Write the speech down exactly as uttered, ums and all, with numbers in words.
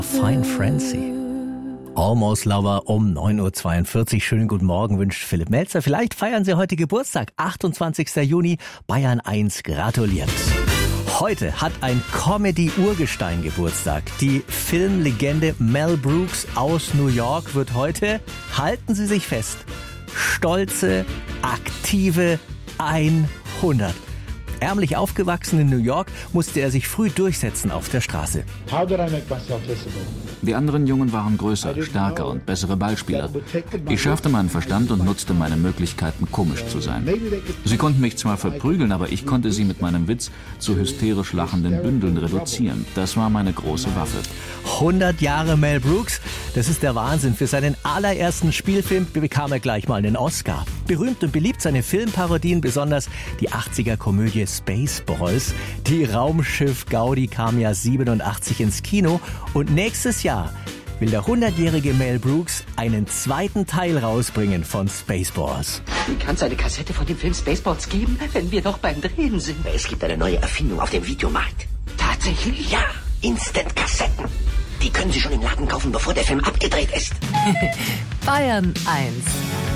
Fine Frenzy. Almost Lover um neun Uhr zweiundvierzig. Schönen guten Morgen wünscht Philipp Melzer. Vielleicht feiern Sie heute Geburtstag, achtundzwanzigster Juni. Bayern eins gratuliert. Heute hat ein Comedy-Urgestein Geburtstag. Die Filmlegende Mel Brooks aus New York wird heute, halten Sie sich fest, stolze, aktive hundert. Ärmlich aufgewachsen in New York, musste er sich früh durchsetzen auf der Straße. Die anderen Jungen waren größer, stärker und bessere Ballspieler. Ich schärfte meinen Verstand und nutzte meine Möglichkeiten, komisch zu sein. Sie konnten mich zwar verprügeln, aber ich konnte sie mit meinem Witz zu hysterisch lachenden Bündeln reduzieren. Das war meine große Waffe. hundert Jahre Mel Brooks, das ist der Wahnsinn. Für seinen allerersten Spielfilm bekam er gleich mal einen Oscar. Berühmt und beliebt seine Filmparodien, besonders die achtziger-Komödie Spaceballs. Die Raumschiff-Gaudi kam ja siebenundachtzig ins Kino und nächstes Jahr will der hundertjährige Mel Brooks einen zweiten Teil rausbringen von Spaceballs. Wie kann es eine Kassette von dem Film Spaceballs geben, wenn wir doch beim Drehen sind? Es gibt eine neue Erfindung auf dem Videomarkt. Tatsächlich? Ja, Instant-Kassetten. Die können Sie schon im Laden kaufen, bevor der Film abgedreht ist. Bayern eins